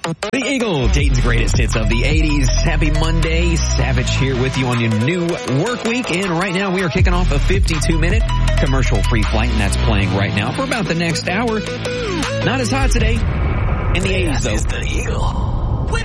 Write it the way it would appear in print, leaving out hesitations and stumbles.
The Eagle, Dayton's greatest hits of the 80s. Happy Monday. Savage here with you on your new work week. And right now we are kicking off a 52-minute commercial-free flight, and that's playing right now for about the next hour. Not as hot today in the 80s, though. This is the Eagle.